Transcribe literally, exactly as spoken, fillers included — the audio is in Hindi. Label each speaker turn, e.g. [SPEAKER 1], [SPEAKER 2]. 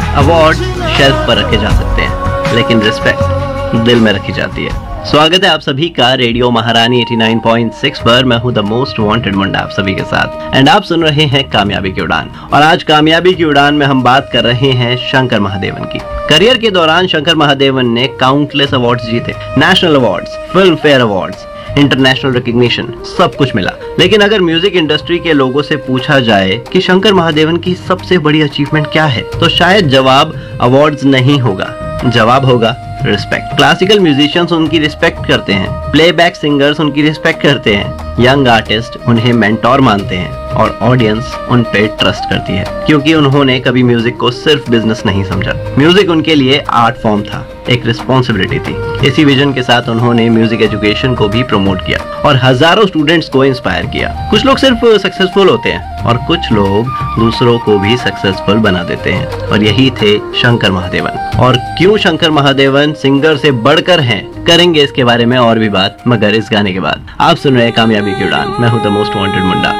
[SPEAKER 1] अवार्ड शेल्फ पर रखे जा सकते हैं, लेकिन रिस्पेक्ट दिल में रखी जाती है। स्वागत है आप सभी का रेडियो महारानी नवासी पॉइंट छह पर। मैं हूं द मोस्ट वांटेड मुंडा आप सभी के साथ, एंड आप सुन रहे हैं कामयाबी की उड़ान। और आज कामयाबी की उड़ान में हम बात कर रहे हैं शंकर महादेवन की। करियर के दौरान शंकर महादेवन ने काउंटलेस अवार्ड्स जीते, national awards, film fair awards, international recognition, सब कुछ मिला। लेकिन अगर म्यूजिक इंडस्ट्री के लोगों से पूछा जाए कि शंकर महादेवन की सबसे बड़ी अचीवमेंट क्या है, तो शायद जवाब अवार्ड्स नहीं होगा, जवाब होगा रिस्पेक्ट। क्लासिकल म्यूजिशियंस उनकी रिस्पेक्ट करते हैं, प्लेबैक सिंगर्स उनकी रिस्पेक्ट करते हैं, यंग आर्टिस्ट उन्हें मेंटोर मानते हैं, और ऑडियंस उन पे ट्रस्ट करती है, क्योंकि उन्होंने कभी म्यूजिक को सिर्फ बिजनेस नहीं समझा। म्यूजिक उनके लिए आर्ट फॉर्म था, एक रिस्पॉन्सिबिलिटी थी। इसी विजन के साथ उन्होंने म्यूजिक एजुकेशन को भी प्रमोट किया और हजारों स्टूडेंट्स को इंस्पायर किया। कुछ लोग सिर्फ सक्सेसफुल होते हैं और कुछ लोग दूसरों को भी सक्सेसफुल बना देते हैं, और यही थे शंकर महादेवन। और क्यों शंकर महादेवन सिंगर से बढ़कर हैं, करेंगे इसके बारे में और भी बात, मगर इस गाने के बाद। आप सुन रहे हैं कामयाबी की उड़ान। मैं हूं द मोस्ट वांटेड मुंडा।